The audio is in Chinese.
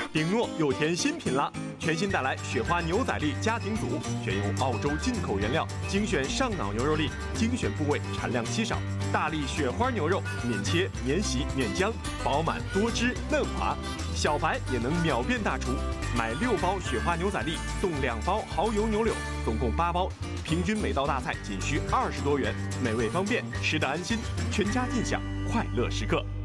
丁诺又添新品了，全新带来雪花牛仔粒家庭组，选用澳洲进口原料，精选上脑牛肉粒，精选部位，产量稀少。大粒雪花牛肉，免切、免洗、免浆，饱满多汁嫩滑，小白也能秒变大厨。买6包雪花牛仔粒送2包蚝油牛柳，总共8包，平均每道大菜仅需20多元，美味方便，吃得安心，全家尽享快乐时刻。